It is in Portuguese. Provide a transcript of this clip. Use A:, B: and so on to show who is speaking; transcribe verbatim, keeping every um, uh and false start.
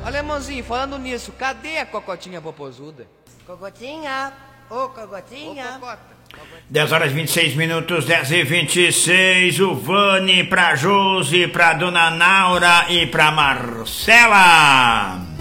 A: Alemãozinho, falando nisso, cadê a cocotinha popozuda?
B: Cocotinha, ô cocotinha.
A: Ô, cocota.
C: dez horas e vinte e seis minutos, dez e vinte e seis, o Vani pra Josi, pra Dona Naura e pra Marcela.